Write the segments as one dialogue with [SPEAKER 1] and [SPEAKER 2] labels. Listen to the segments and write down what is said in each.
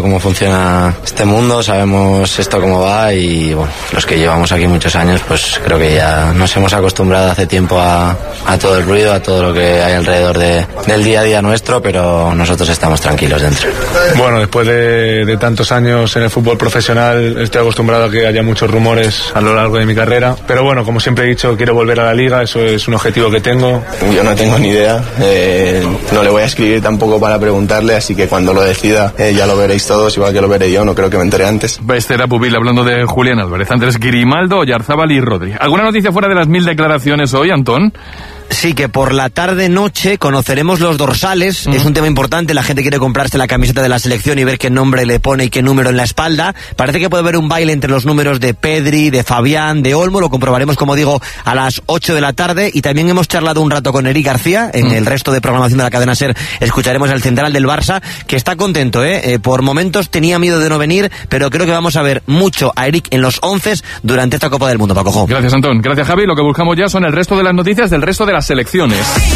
[SPEAKER 1] cómo funciona este mundo, sabemos esto cómo va y bueno, los que llevamos aquí muchos años pues creo que ya nos hemos acostumbrado hace tiempo a todo el ruido, a todo lo que hay alrededor del día a día nuestro, pero nosotros estamos tranquilos dentro.
[SPEAKER 2] Bueno, después de tantos años en el fútbol profesional estoy acostumbrado a que haya muchos rumores a lo largo de mi carrera, pero bueno, como siempre he dicho, quiero volver a la Liga, eso es un objetivo que tengo.
[SPEAKER 3] Yo no tengo ni idea, no le voy a escribir tampoco para preguntarle, así que cuando lo decida ya lo veréis todos, igual que lo veré yo, no creo que me entere antes.
[SPEAKER 4] Este era Pupil hablando de Julián Álvarez, Andrés Grimaldo, Oyarzábal y Rodri. ¿Alguna noticia fuera de las 1000 declaraciones hoy, Antón?
[SPEAKER 5] Sí, que por la tarde-noche conoceremos los dorsales. Es un tema importante, la gente quiere comprarse la camiseta de la selección y ver qué nombre le pone y qué número en la espalda. Parece que puede haber un baile entre los números de Pedri, de Fabián, de Olmo. Lo comprobaremos, como digo, a las 8 de la tarde. Y también hemos charlado un rato con Eric García. En el resto de programación de la cadena SER escucharemos al central del Barça, que está contento, por momentos tenía miedo de no venir, pero creo que vamos a ver mucho a Eric en los 11 durante esta Copa del Mundo, Paco Jo.
[SPEAKER 4] Gracias, Antón. Gracias, Javi. Lo que buscamos ya son el resto de las noticias del resto de las selecciones.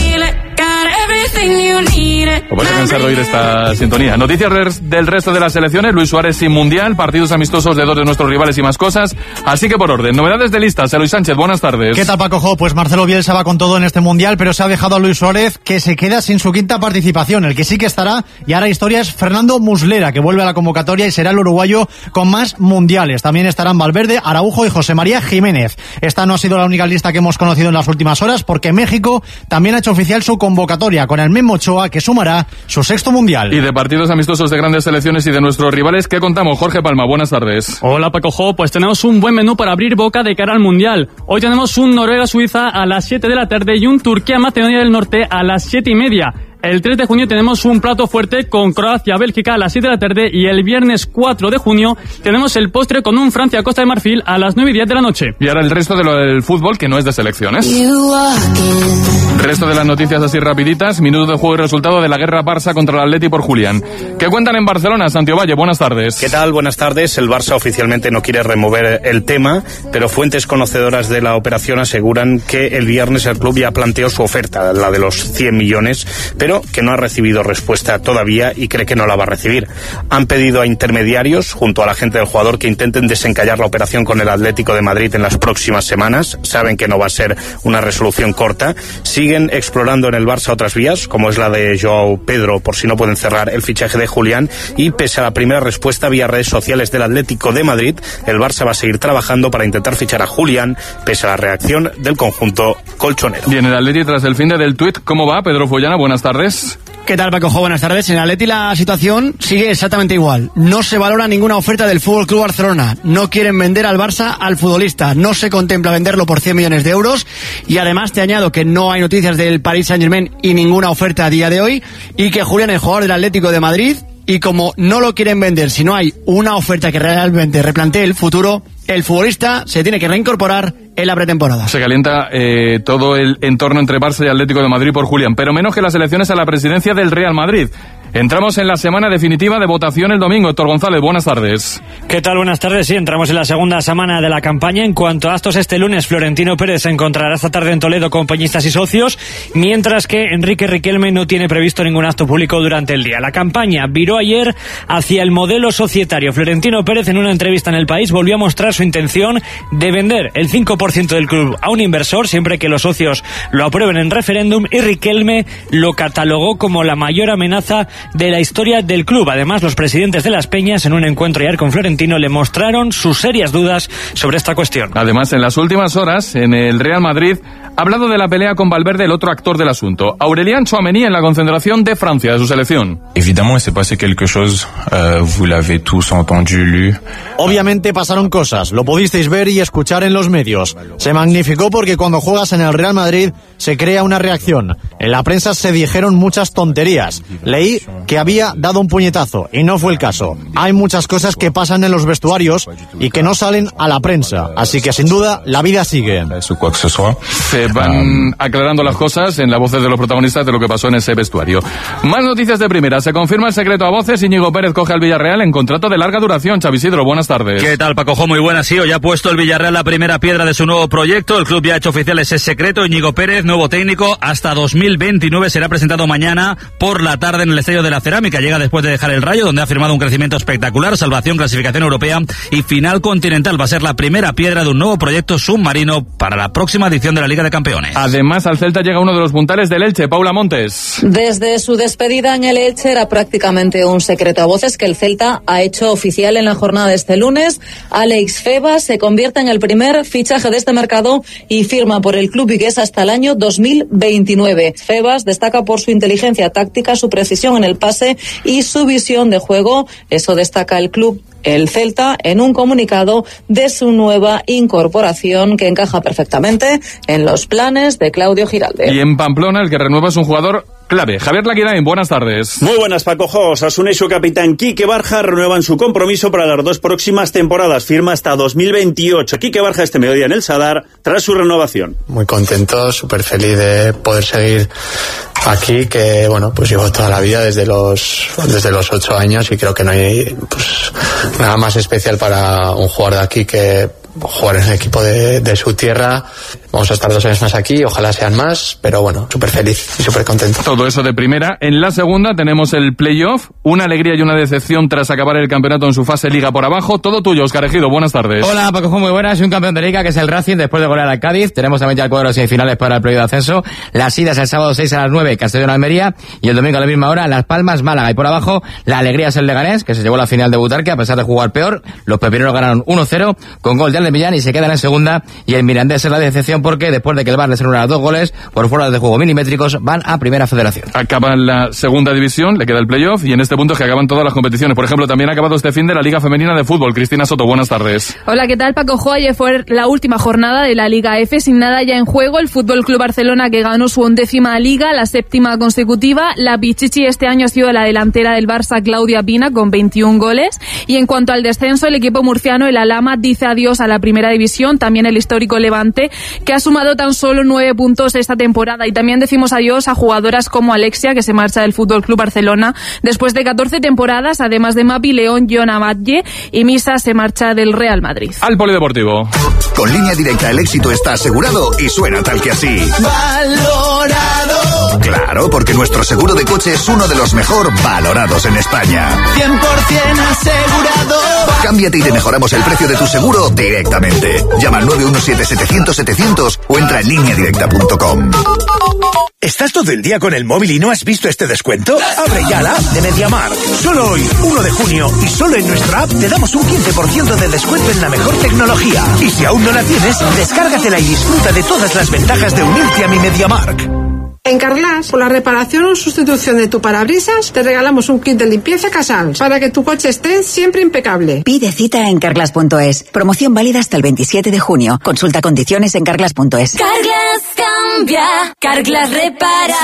[SPEAKER 4] Os vais a cansar de oír esta sintonía. Noticias del resto de las selecciones. Luis Suárez sin mundial, partidos amistosos de dos de nuestros rivales y más cosas. Así que por orden, novedades de listas. Luis Sánchez, buenas tardes.
[SPEAKER 6] ¿Qué tal, Paco Jo? Pues Marcelo Bielsa va con todo en este mundial, pero se ha dejado a Luis Suárez, que se queda sin su quinta participación. El que sí que estará y hará historia es Fernando Muslera, que vuelve a la convocatoria y será el uruguayo con más mundiales. También estarán Valverde, Araujo y José María Jiménez. Esta no ha sido la única lista que hemos conocido en las últimas horas, porque México también ha hecho oficial su convocatoria con el Memo Ochoa, que sumará su sexto mundial.
[SPEAKER 4] Y de partidos amistosos de grandes selecciones y de nuestros rivales, ¿qué contamos? Jorge Palma, buenas tardes.
[SPEAKER 7] Hola, Paco Jo, pues tenemos un buen menú para abrir boca de cara al mundial. Hoy tenemos un Noruega-Suiza a las 7 de la tarde y un Turquía-Macedonia del Norte a las 7:30. El 3 de junio tenemos un plato fuerte con Croacia-Bélgica a las 7 de la tarde y el viernes 4 de junio tenemos el postre con un Francia-Costa de Marfil a las 9:10 de la noche.
[SPEAKER 4] Y ahora el resto de lo del fútbol, que no es de selecciones. Resto de las noticias así rapiditas. Minuto de juego y resultado de la guerra Barça contra el Atleti por Julián. ¿Qué cuentan en Barcelona? Santiago Valle, buenas tardes.
[SPEAKER 8] ¿Qué tal? Buenas tardes. El Barça oficialmente no quiere remover el tema, pero fuentes conocedoras de la operación aseguran que el viernes el club ya planteó su oferta, la de los 100 millones, pero que no ha recibido respuesta todavía y cree que no la va a recibir. Han pedido a intermediarios, junto a la gente del jugador, que intenten desencallar la operación con el Atlético de Madrid en las próximas semanas. Saben que no va a ser una resolución corta. Siguen explorando en el Barça otras vías, como es la de Joao Pedro, por si no pueden cerrar el fichaje de Julián, y pese a la primera respuesta vía redes sociales del Atlético de Madrid, el Barça va a seguir trabajando para intentar fichar a Julián, pese a la reacción del conjunto colchonero.
[SPEAKER 4] Bien, el Atleti tras el fin del tuit, ¿cómo va? Pedro Follana, buenas tardes.
[SPEAKER 9] ¿Qué tal, Paco Jo? Buenas tardes. En el Atleti la situación sigue exactamente igual. No se valora ninguna oferta del FC Barcelona. No quieren vender al Barça al futbolista. No se contempla venderlo por 100 millones de euros. Y además te añado que no hay noticias del Paris Saint-Germain y ninguna oferta a día de hoy. Y que Julián es jugador del Atlético de Madrid. Y como no lo quieren vender, si no hay una oferta que realmente replantee el futuro, el futbolista se tiene que reincorporar en la pretemporada.
[SPEAKER 4] Se calienta todo el entorno entre Barça y Atlético de Madrid por Julián, pero menos que las elecciones a la presidencia del Real Madrid. Entramos en la semana definitiva de votación el domingo. Héctor González, buenas tardes.
[SPEAKER 10] ¿Qué tal? Buenas tardes. Sí, entramos en la segunda semana de la campaña. En cuanto a actos este lunes, Florentino Pérez se encontrará esta tarde en Toledo con peñistas y socios, mientras que Enrique Riquelme no tiene previsto ningún acto público durante el día. La campaña viró ayer hacia el modelo societario. Florentino Pérez, en una entrevista en El País, volvió a mostrar su intención de vender el 5% del club a un inversor, siempre que los socios lo aprueben en referéndum, y Riquelme lo catalogó como la mayor amenaza de la historia del club. Además, los presidentes de las peñas, en un encuentro ayer con Florentino, le mostraron sus serias dudas sobre esta cuestión.
[SPEAKER 4] Además, en las últimas horas, en el Real Madrid, ha hablado de la pelea con Valverde, el otro actor del asunto. Aurélien Tchouaméni en la concentración de Francia, de su selección.
[SPEAKER 6] Obviamente pasaron cosas, lo pudisteis ver y escuchar en los medios. Se magnificó porque cuando juegas en el Real Madrid se crea una reacción. En la prensa se dijeron muchas tonterías. Leí que había dado un puñetazo y no fue el caso. Hay muchas cosas que pasan en los vestuarios y que no salen a la prensa. Así que sin duda la vida sigue.
[SPEAKER 4] Se van aclarando las cosas en las voces de los protagonistas de lo que pasó en ese vestuario. Más noticias de primera. Se confirma el secreto a voces. Íñigo Pérez coge al Villarreal en contrato de larga duración. Xavi Isidro, buenas tardes.
[SPEAKER 11] ¿Qué tal, Paco Jo? Muy buenas. Sí, hoy ha puesto el Villarreal la primera piedra de su su nuevo proyecto. El club ya ha hecho oficial ese secreto. Íñigo Pérez, nuevo técnico, hasta 2029, será presentado mañana por la tarde en el Estadio de la Cerámica. Llega después de dejar el Rayo, donde ha firmado un crecimiento espectacular, salvación, clasificación europea y final continental. Va a ser la primera piedra de un nuevo proyecto submarino para la próxima edición de la Liga de Campeones.
[SPEAKER 4] Además, al Celta llega uno de los puntales del Elche, Paula Montes.
[SPEAKER 12] Desde su despedida en el Elche era prácticamente un secreto a voces que el Celta ha hecho oficial en la jornada de este lunes. Alex Febas se convierte en el primer fichaje de este mercado y firma por el club vigués hasta el año 2029. Febas destaca por su inteligencia táctica, su precisión en el pase y su visión de juego. Eso destaca el club, el Celta, en un comunicado de su nueva incorporación que encaja perfectamente en los planes de Claudio Giralde.
[SPEAKER 4] Y en Pamplona el que renueva es un jugador clave. Javier Laquirain, buenas tardes.
[SPEAKER 13] Muy buenas, Paco Jo. Osasuna y su capitán Quique Barja renuevan su compromiso para las 2 próximas temporadas. Firma hasta 2028. Quique Barja este mediodía en el Sadar tras su renovación.
[SPEAKER 14] Muy contento, súper feliz de poder seguir aquí, que bueno, pues llevo toda la vida desde los 8 años y creo que no hay nada más especial para un jugador de aquí que jugar en el equipo de su tierra. Vamos a estar 2 años más aquí, ojalá sean más, pero bueno, súper feliz y súper contento.
[SPEAKER 4] Todo eso de primera. En la segunda tenemos el playoff, una alegría y una decepción tras acabar el campeonato en su fase Liga por abajo. Todo tuyo, Óscar Ejido, buenas tardes.
[SPEAKER 15] Hola, Paco, muy buenas. Un campeón de Liga que es el Racing después de golear al Cádiz. Tenemos también ya el cuadro de semifinales para el playoff de ascenso. Las idas el sábado 6 a las 9, Castellón-Almería, y el domingo a la misma hora, Las Palmas, Málaga. Y por abajo, la alegría es el Leganés, que se llevó la final de Butarque a pesar de jugar peor. Los pepineros ganaron 1-0 con gol de Alde Millán y se quedan en segunda. Y el Mirandés es la decepción porque después de que el Bar les anula 2 goles por fuera de juego milimétricos, van a Primera Federación.
[SPEAKER 4] Acaba la segunda división, le queda el playoff y en este punto es que acaban todas las competiciones. Por ejemplo, también ha acabado este fin de la Liga Femenina de Fútbol. Cristina Soto, buenas tardes.
[SPEAKER 16] Hola, ¿qué tal, Paco Jo? Ayer fue la última jornada de la Liga F, sin nada ya en juego. El Fútbol Club Barcelona, que ganó su 11ª Liga, la 7ª consecutiva. La Pichichi este año ha sido la delantera del Barça, Claudia Pina, con 21 goles. Y en cuanto al descenso, el equipo murciano, el Alhama, dice adiós a la Primera División. También el histórico Levante, que ha sumado tan solo 9 puntos esta temporada. Y también decimos adiós a jugadoras como Alexia, que se marcha del Fútbol Club Barcelona después de 14 temporadas, además de Mapi, León, Jona Batlle, y Misa se marcha del Real Madrid.
[SPEAKER 4] Al Polideportivo.
[SPEAKER 17] Con Línea Directa el éxito está asegurado y suena tal que así. ¡Valorado! Claro, porque nuestro seguro de coche es uno de los mejor valorados en España.
[SPEAKER 18] 100% asegurado.
[SPEAKER 17] Cámbiate y te mejoramos el precio de tu seguro directamente. Llama al 917-700-700 o entra en lineadirecta.com.
[SPEAKER 19] ¿Estás todo el día con el móvil y no has visto este descuento? Abre ya la app de MediaMarkt. Solo hoy, 1 de junio, y solo en nuestra app te damos un 15% de descuento en la mejor tecnología. Y si aún no la tienes, descárgatela y disfruta de todas las ventajas de unirte a mi MediaMarkt.
[SPEAKER 20] En Carglass, por la reparación o sustitución de tu parabrisas, te regalamos un kit de limpieza Casals para que tu coche esté siempre impecable.
[SPEAKER 21] Pide cita en carglass.es. Promoción válida hasta el 27 de junio. Consulta condiciones en carglass.es.
[SPEAKER 18] Carglass cambia, Carglass repara.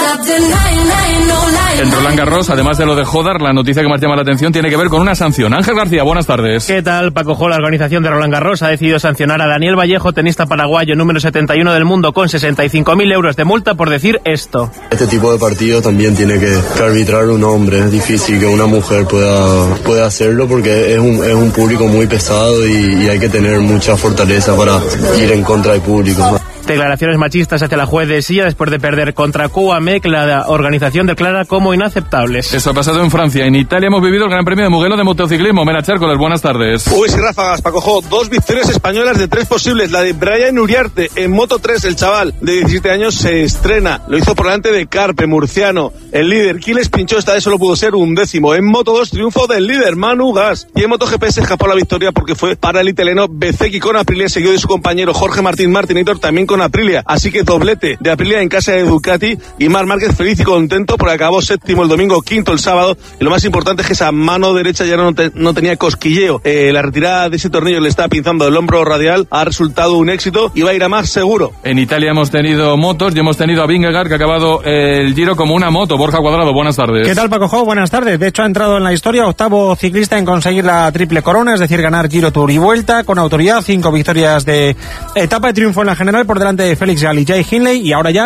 [SPEAKER 4] En Roland Garros, además de lo de Jodar, la noticia que más llama la atención tiene que ver con una sanción. Ángel García, buenas tardes.
[SPEAKER 22] ¿Qué tal, Paco Jo? La organización de Roland Garros ha decidido sancionar a Daniel Vallejo, tenista paraguayo número 71 del mundo, con 65.000 euros de multa por decir esto.
[SPEAKER 23] Este tipo de partidos también tiene que arbitrar un hombre. Es difícil que una mujer pueda hacerlo porque es un público muy pesado y hay que tener mucha fortaleza para ir en contra del público.
[SPEAKER 22] Declaraciones machistas hacia la juez de Silla después de perder contra Couamé, que la organización declara como inaceptables.
[SPEAKER 4] Eso ha pasado en Francia. En Italia hemos vivido el Gran Premio de Mugello de motociclismo. Mera Chércoles, buenas tardes.
[SPEAKER 24] Uy, sí, ráfagas, Paco Jo. 2 victorias españolas de 3 posibles. La de Brian Uriarte en Moto 3, el chaval de 17 años se estrena. Lo hizo por delante de Carpe, murciano. El líder, Quiles pinchó, esta vez solo pudo ser 11º. En Moto 2, triunfo del líder, Manu Gas. Y en MotoGP se escapó la victoria porque fue para el italiano Bezzecchi con Aprilia, seguido de su compañero Jorge Martín Martinator, también con Aprilia. Así que doblete de Aprilia en casa de Ducati y Marc Márquez feliz y contento porque acabó 7º el domingo, 5º el sábado. Y lo más importante es que esa mano derecha ya no tenía cosquilleo. La retirada de ese tornillo le estaba pinzando el hombro radial, ha resultado un éxito y va a ir a más seguro.
[SPEAKER 4] En Italia hemos tenido motos y hemos tenido a Vingegaard, que ha acabado el Giro como una moto. Borja Cuadrado, buenas tardes.
[SPEAKER 25] ¿Qué tal, Paco Jo? Buenas tardes. De hecho, ha entrado en la historia, 8º ciclista en conseguir la triple corona, es decir, ganar Giro, Tour y Vuelta con autoridad, 5 victorias de etapa de triunfo en la general por delante de Félix Gall y Jay Hindley, y ahora ya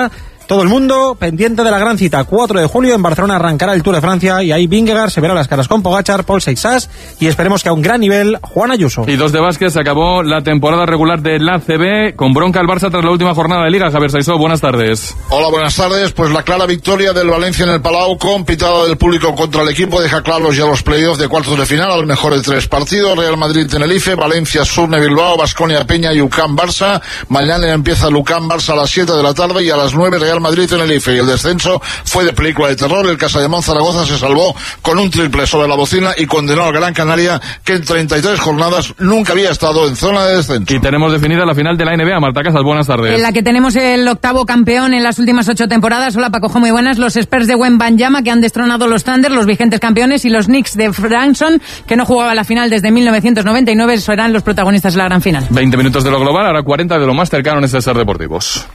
[SPEAKER 25] todo el mundo pendiente de la gran cita. 4 de julio en Barcelona arrancará el Tour de Francia y ahí Vingegaard se verá las caras con Pogačar, Paul Seixas y esperemos que a un gran nivel Juan Ayuso.
[SPEAKER 4] Y 2 de básquet, se acabó la temporada regular de la ACB con bronca el Barça tras la última jornada de Liga. Javier Saisó, buenas tardes.
[SPEAKER 1] Hola, buenas tardes. Pues la clara victoria del Valencia en el Palau con pitada del público contra el equipo deja claros ya los playoffs de cuartos de final al mejor de 3 partidos. Real Madrid-Tenerife, Valencia-Surne-Bilbao, Baskonia-Peña y UCAM-Barça. Mañana empieza el UCAM-Barça a las 7 de la tarde y a las 9 Real Madrid-Tenerife. Y el descenso fue de película de terror. El Castellamón Zaragoza se salvó con un triple sobre la bocina y condenó al Gran Canaria, que en 33 jornadas nunca había estado en zona de descenso.
[SPEAKER 4] Y tenemos definida la final de la NBA. Marta Casas, buenas tardes.
[SPEAKER 2] En la que tenemos el octavo campeón en las últimas 8 temporadas. Hola Paco, muy buenas. Los Spurs de Wembanyama, que han destronado los Thunder, los vigentes campeones, y los Knicks de Branson, que no jugaba la final desde 1999, serán los protagonistas de la gran final.
[SPEAKER 4] 20 minutos de lo global, ahora 40 de lo más cercano en Ser Deportivos.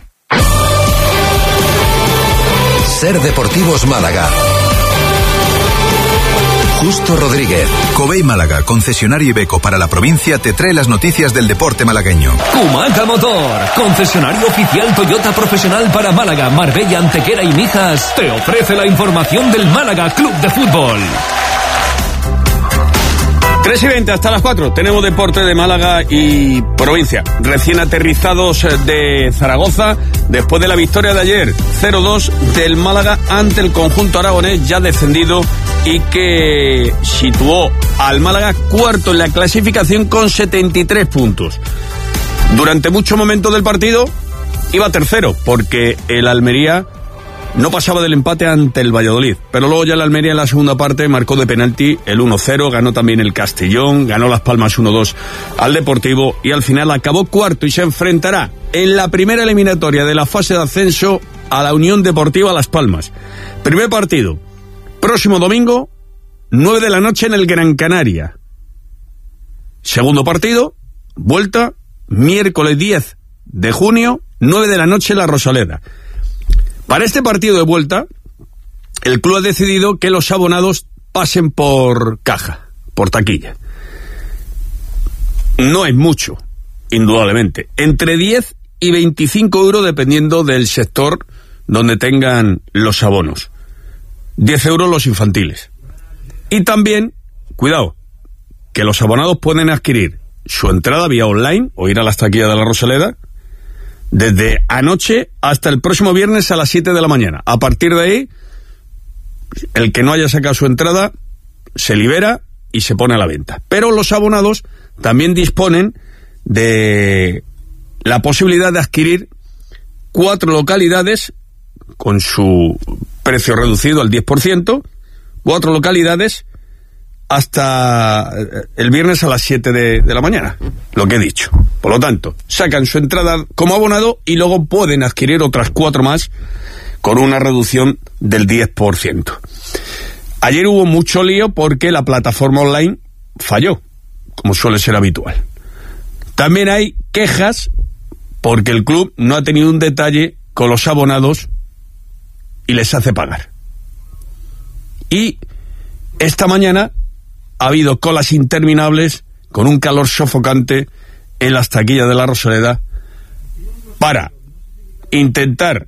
[SPEAKER 17] Ser Deportivos Málaga. Justo Rodríguez. Covey Málaga, concesionario Iveco para la provincia, te trae las noticias del deporte malagueño.
[SPEAKER 3] Kumaca Motor, concesionario oficial Toyota profesional para Málaga, Marbella, Antequera y Mijas, te ofrece la información del Málaga Club de Fútbol.
[SPEAKER 5] 3:20 hasta las 4. Tenemos deporte de Málaga y provincia. Recién aterrizados de Zaragoza después de la victoria de ayer 0-2 del Málaga ante el conjunto aragonés ya descendido y que situó al Málaga cuarto en la clasificación con 73 puntos. Durante muchos momentos del partido iba tercero porque el Almería no pasaba del empate ante el Valladolid, pero luego ya el Almería en la segunda parte marcó de penalti el 1-0, ganó también el Castellón, ganó Las Palmas 1-2 al Deportivo y al final acabó cuarto y se enfrentará en la primera eliminatoria de la fase de ascenso a la Unión Deportiva Las Palmas. Primer partido, próximo domingo, 9 de la noche en el Gran Canaria. Segundo partido, vuelta, miércoles 10 de junio, 9 de la noche en la Rosaleda. Para este partido de vuelta, el club ha decidido que los abonados pasen por caja, por taquilla. No es mucho, indudablemente. Entre 10 y 25 euros dependiendo del sector donde tengan los abonos. 10 euros los infantiles. Y también, cuidado, que los abonados pueden adquirir su entrada vía online o ir a las taquillas de la Rosaleda desde anoche hasta el próximo viernes a las 7 de la mañana. A partir de ahí, el que no haya sacado su entrada se libera y se pone a la venta. Pero los abonados también disponen de la posibilidad de adquirir 4 localidades con su precio reducido al 10%, 4 localidades hasta el viernes a las 7 de la mañana, lo que he dicho. Por lo tanto, sacan su entrada como abonado y luego pueden adquirir otras 4 más con una reducción del 10%. Ayer hubo mucho lío porque la plataforma online falló, como suele ser habitual. También hay quejas porque el club no ha tenido un detalle con los abonados y les hace pagar. Y esta mañana ha habido colas interminables con un calor sofocante en las taquillas de la Rosaleda para intentar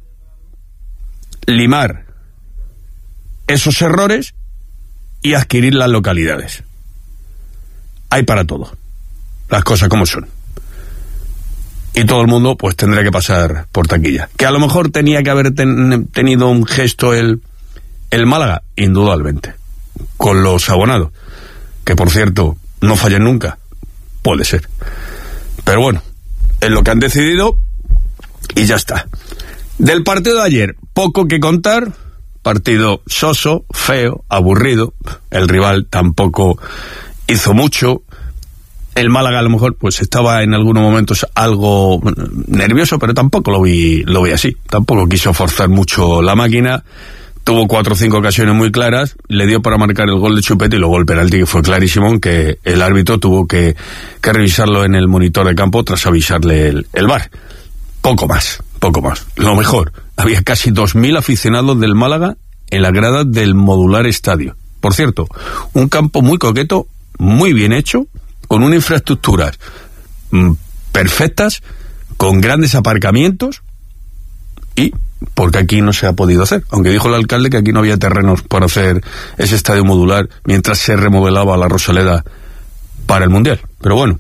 [SPEAKER 5] limar esos errores y adquirir las localidades. Hay para todo, las cosas como son. Y todo el mundo pues tendrá que pasar por taquilla. Que a lo mejor tenía que haber tenido un gesto el Málaga, indudablemente, con los abonados, que por cierto no fallan nunca, puede ser, pero bueno, es lo que han decidido y ya está. Del partido de ayer, poco que contar, partido soso, feo, aburrido, el rival tampoco hizo mucho, el Málaga a lo mejor pues estaba en algunos momentos algo nervioso, pero tampoco lo vi así, tampoco quiso forzar mucho la máquina. Tuvo 4 o 5 ocasiones muy claras, le dio para marcar el gol de Chupete y luego el penalti que fue clarísimo, aunque el árbitro tuvo que revisarlo en el monitor de campo tras avisarle el VAR. Poco más. Lo mejor, había casi 2.000 aficionados del Málaga en la grada del Modular Estadio. Por cierto, un campo muy coqueto, muy bien hecho, con unas infraestructuras perfectas, con grandes aparcamientos y porque aquí no se ha podido hacer, aunque dijo el alcalde que aquí no había terrenos para hacer ese estadio modular mientras se remodelaba la Rosaleda para el Mundial. Pero bueno,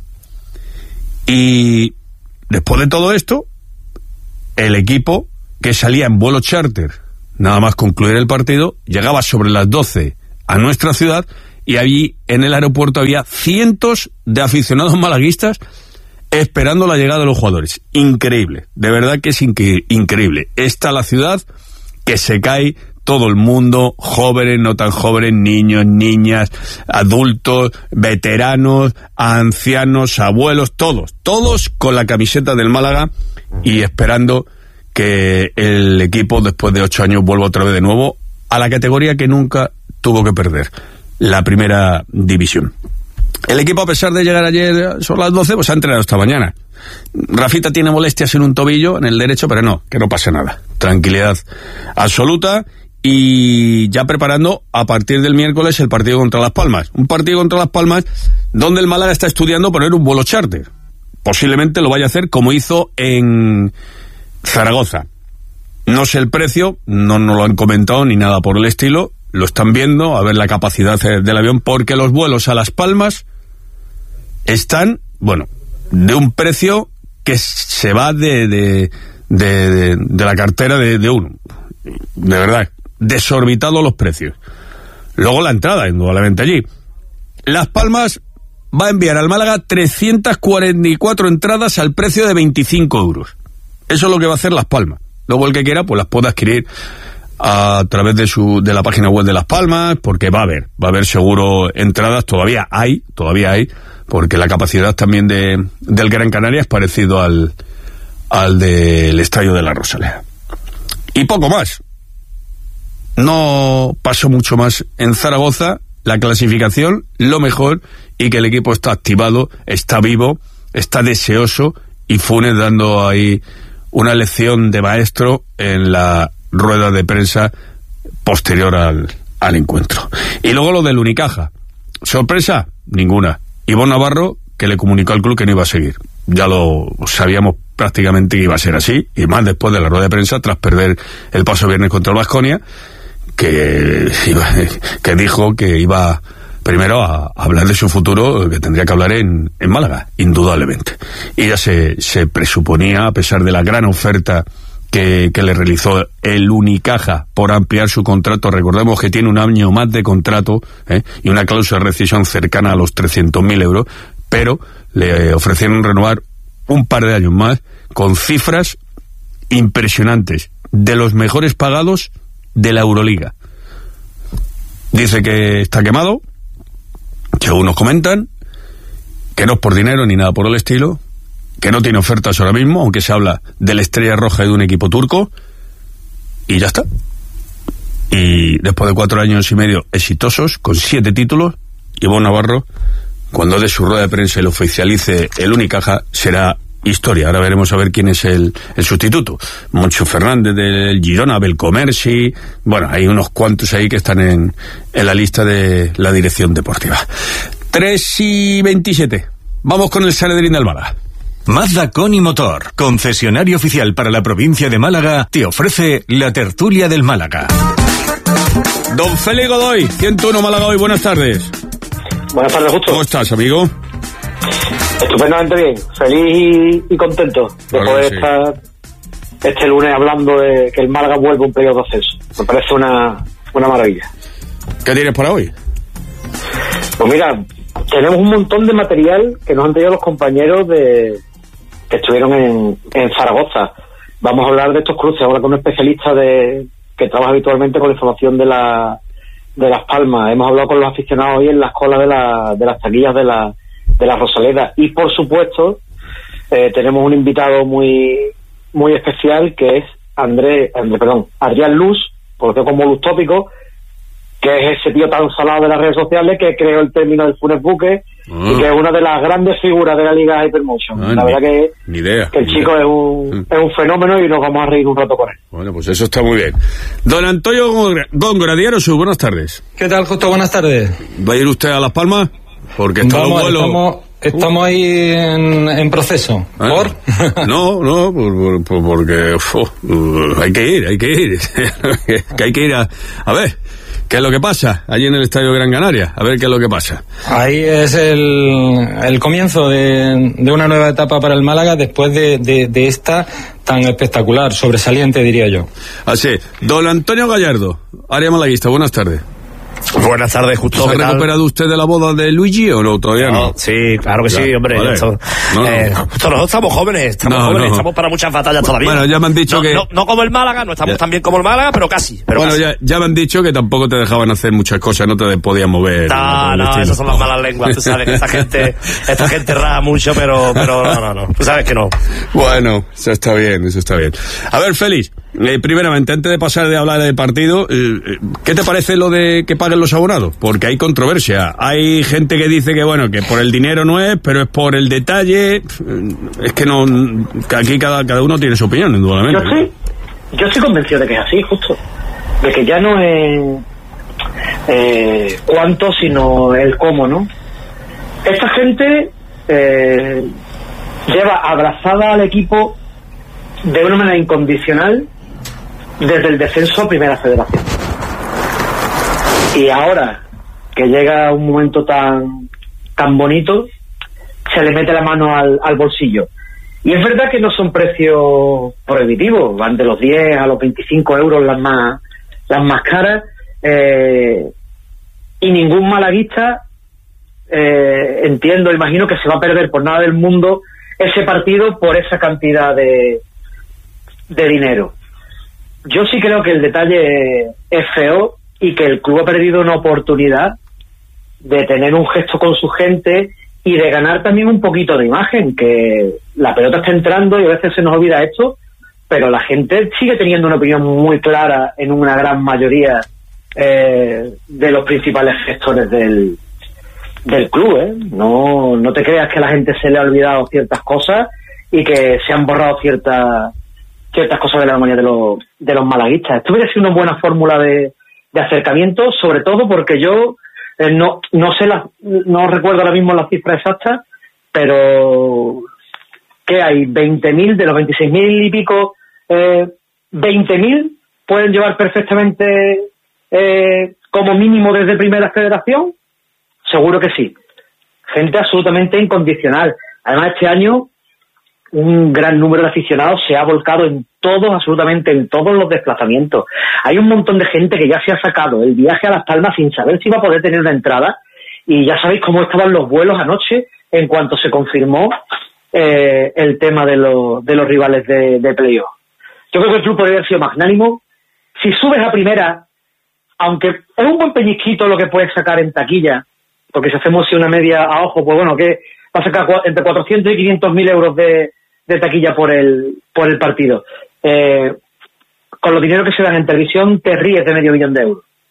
[SPEAKER 5] y después de todo esto, el equipo, que salía en vuelo charter nada más concluir el partido, llegaba sobre las 12 a nuestra ciudad, y allí en el aeropuerto había cientos de aficionados malaguistas esperando la llegada de los jugadores. Increíble, de verdad que es increíble. Esta la ciudad que se cae todo el mundo, jóvenes, no tan jóvenes, niños, niñas, adultos, veteranos, ancianos, abuelos, todos con la camiseta del Málaga y esperando que el equipo después de 8 años vuelva otra vez de nuevo a la categoría que nunca tuvo que perder, la primera división. El equipo, a pesar de llegar ayer sobre las 12, pues ha entrenado esta mañana. Rafita tiene molestias en un tobillo, en el derecho, pero no, que no pasa nada. Tranquilidad absoluta, y ya preparando a partir del miércoles el partido contra Las Palmas. Un partido contra Las Palmas donde el Málaga está estudiando poner un vuelo charter. Posiblemente lo vaya a hacer como hizo en Zaragoza. No sé el precio, no nos lo han comentado ni nada por el estilo. Lo están viendo, a ver la capacidad del avión, porque los vuelos a Las Palmas están, bueno, de un precio que se va de la cartera de uno. De verdad, desorbitados los precios. Luego la entrada, indudablemente allí. Las Palmas va a enviar al Málaga 344 entradas al precio de 25 euros. Eso es lo que va a hacer Las Palmas. Luego el que quiera, pues las puede adquirir a través de la página web de Las Palmas, porque va a haber seguro entradas, todavía hay, porque la capacidad también del Gran Canaria es parecido al del Estadio de la Rosaleda. Y poco más. No pasó mucho más en Zaragoza. La clasificación, lo mejor, y que el equipo está activado, está vivo, está deseoso, y Funes dando ahí una lección de maestro en la rueda de prensa posterior al encuentro. Y luego lo del Unicaja. ¿Sorpresa? Ninguna. Ivonne Navarro, que le comunicó al club que no iba a seguir. Ya lo sabíamos prácticamente que iba a ser así, y más después de la rueda de prensa, tras perder el paso viernes contra el Baskonia, que dijo que iba primero a hablar de su futuro, que tendría que hablar en Málaga, indudablemente. Y ya se presuponía, a pesar de la gran oferta que le realizó el Unicaja por ampliar su contrato. Recordemos que tiene un año más de contrato, y una cláusula de rescisión cercana a los 300.000 euros, pero le ofrecieron renovar un par de años más con cifras impresionantes, de los mejores pagados de la Euroliga. Dice que está quemado, que algunos comentan que no es por dinero ni nada por el estilo, que no tiene ofertas ahora mismo, aunque se habla de la Estrella Roja y de un equipo turco, y ya está. Y después de 4 años y medio exitosos, con 7 títulos, Ivonne Navarro, cuando dé su rueda de prensa y lo oficialice el Unicaja, será historia. Ahora veremos a ver quién es el sustituto. Moncho Fernández del Girona, Belcomersi, bueno, hay unos cuantos ahí que están en la lista de la dirección deportiva. 3:27. Vamos con el Sanedrín del Málaga.
[SPEAKER 3] Mazda Con y Motor, concesionario oficial para la provincia de Málaga, te ofrece la tertulia del Málaga.
[SPEAKER 5] Don Félix Godoy, 101 Málaga hoy, buenas tardes.
[SPEAKER 6] Buenas tardes, Justo.
[SPEAKER 5] ¿Cómo estás, amigo?
[SPEAKER 6] Estupendamente bien, feliz y contento de poder estar este lunes hablando de que el Málaga vuelve a un periodo de ascenso. Me parece una maravilla.
[SPEAKER 5] ¿Qué tienes para hoy?
[SPEAKER 6] Pues mira, tenemos un montón de material que nos han traído los compañeros que estuvieron en Zaragoza. Vamos a hablar de estos cruces ahora con un especialista que trabaja habitualmente con la información de Las Palmas. Hemos hablado con los aficionados hoy en la cola de las taquillas de la Rosaleda, y por supuesto tenemos un invitado muy muy especial, que es Adrián Luz, porque como Luz Tópico, que es ese tío tan salado de las redes sociales que creó el término del Funes Buque, y que es una de las grandes figuras de la Liga Hypermotion. La verdad que el chico es un fenómeno, y nos vamos a reír un rato con él.
[SPEAKER 5] Bueno, pues eso está muy bien. Don Antonio Góngora, Diario, buenas tardes.
[SPEAKER 7] ¿Qué tal, Justo? Buenas tardes.
[SPEAKER 5] ¿Va a ir usted a Las Palmas? Porque está
[SPEAKER 7] Estamos ahí en proceso. ¿Por?
[SPEAKER 5] No, porque hay que ir. Que hay que ir a ver qué es lo que pasa allí en el Estadio Gran Canaria. A ver qué es lo que pasa.
[SPEAKER 7] Ahí es el comienzo de una nueva etapa para el Málaga después de esta tan espectacular, sobresaliente, diría yo.
[SPEAKER 5] Así, don Antonio Gallardo, área malaguista, buenas tardes.
[SPEAKER 8] Buenas tardes, justo.
[SPEAKER 5] ¿Se ha recuperado usted de la boda de Luigi o no? Todavía no.
[SPEAKER 8] Sí, claro que sí, hombre.
[SPEAKER 5] Vale.
[SPEAKER 8] Nosotros estamos jóvenes, estamos para muchas batallas todavía.
[SPEAKER 5] Bueno, ya me han dicho que...
[SPEAKER 8] No como el Málaga, no estamos tan bien como el Málaga, pero casi.
[SPEAKER 5] Ya me han dicho que tampoco te dejaban hacer muchas cosas, no te podías mover.
[SPEAKER 8] No, esas son las malas lenguas, tú sabes que esta gente raja mucho, pero no, tú sabes que no.
[SPEAKER 5] Bueno, eso está bien. A ver, Félix, primeramente, antes de pasar de hablar del partido, ¿qué te parece lo de que paguen los abonados? Porque hay controversia. Hay gente que dice que bueno, que por el dinero no es, pero es por el detalle. Es que no, que aquí cada uno tiene su opinión, indudablemente.
[SPEAKER 6] Yo estoy convencido de que es así, justo. De que ya no es cuánto, sino el cómo, ¿no? Esta gente lleva abrazada al equipo de una manera incondicional desde el descenso a Primera Federación. Y ahora que llega un momento tan bonito, se le mete la mano al bolsillo. Y es verdad que no son precios prohibitivos, van de los 10 a los 25 euros las más caras, y ningún malaguista, imagino que se va a perder por nada del mundo ese partido por esa cantidad de dinero. Yo sí creo que el detalle es feo y que el club ha perdido una oportunidad de tener un gesto con su gente y de ganar también un poquito de imagen, que la pelota está entrando y a veces se nos olvida esto, pero la gente sigue teniendo una opinión muy clara en una gran mayoría de los principales gestores del club, ¿eh? No te creas que a la gente se le ha olvidado ciertas cosas y que se han borrado ciertas cosas de la memoria de los malaguistas. Esto hubiera sido una buena fórmula de acercamiento, sobre todo porque yo no recuerdo ahora mismo la cifra exacta, pero que hay 20.000 de los 26.000 y pico, 20.000 pueden llevar perfectamente como mínimo desde Primera Federación. Seguro que sí. Gente absolutamente incondicional. Además, este año un gran número de aficionados se ha volcado absolutamente en todos los desplazamientos. Hay un montón de gente que ya se ha sacado el viaje a Las Palmas sin saber si iba a poder tener una entrada, y ya sabéis cómo estaban los vuelos anoche en cuanto se confirmó el tema de los rivales de playoff. Yo creo que el club podría haber sido magnánimo. Si subes a Primera, aunque es un buen pellizquito lo que puedes sacar en taquilla, porque si hacemos una media a ojo, pues bueno, que va a sacar entre 400 y 500.000 euros de taquilla por el partido. Con los dineros que se dan en televisión te ríes de medio millón de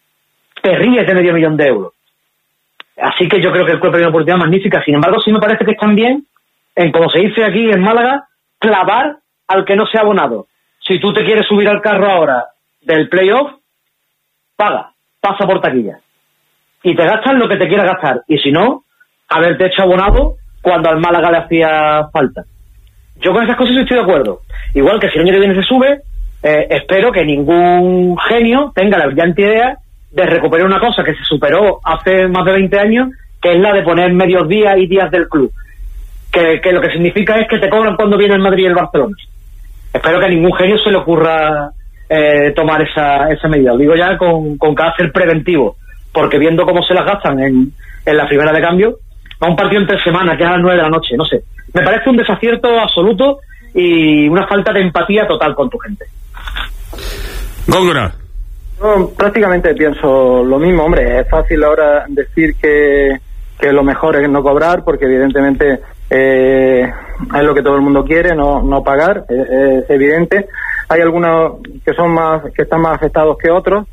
[SPEAKER 6] euros. Así que yo creo que el club ha perdido una oportunidad magnífica. Sin embargo, sí me parece que están bien en, como se dice aquí en Málaga, clavar al que no se ha abonado. Si tú te quieres subir al carro ahora del playoff, pasa por taquilla y te gastas lo que te quieras gastar, y si no, haberte hecho abonado cuando al Málaga le hacía falta. Yo con esas cosas estoy de acuerdo. Igual que si el año que viene se sube, espero que ningún genio tenga la brillante idea de recuperar una cosa que se superó hace más de 20 años, que es la de poner medios días y días del club, que lo que significa es que te cobran cuando viene el Madrid y el Barcelona. Espero que a ningún genio se le ocurra tomar esa medida. Lo digo ya con carácter preventivo, porque viendo cómo se las gastan en la primera de cambio, a un partido entre semana que es a las 9 de la noche, no sé. Me parece un desacierto absoluto y una falta de empatía total con tu gente.
[SPEAKER 5] Góngora.
[SPEAKER 9] No, prácticamente pienso lo mismo, hombre. Es fácil ahora decir que lo mejor es no cobrar, porque evidentemente es lo que todo el mundo quiere, no pagar, es evidente. Hay algunos que están más afectados que otros.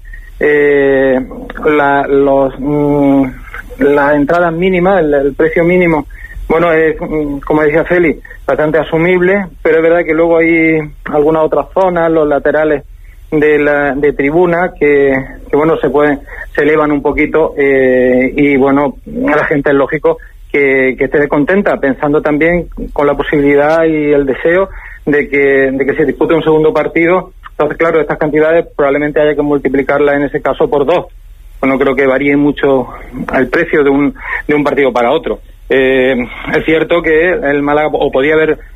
[SPEAKER 9] Las entradas mínimas, el precio mínimo, bueno, es, como decía Félix, bastante asumible, pero es verdad que luego hay algunas otras zonas, los laterales de tribuna que bueno, se elevan un poquito, y bueno, a la gente es lógico que esté contenta, pensando también con la posibilidad y el deseo de que se dispute un segundo partido. Entonces, claro, estas cantidades probablemente haya que multiplicarlas en ese caso por 2. No creo que varíe mucho el precio de un partido para otro. Es cierto que el Málaga o podía